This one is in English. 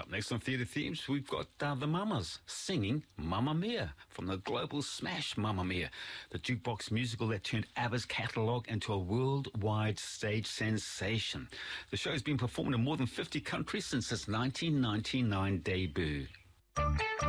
Next on Theatre Themes, we've got the Mamas singing Mamma Mia from the global smash Mamma Mia, the jukebox musical that turned ABBA's catalogue into a worldwide stage sensation. The show has been performed in more than 50 countries since its 1999 debut.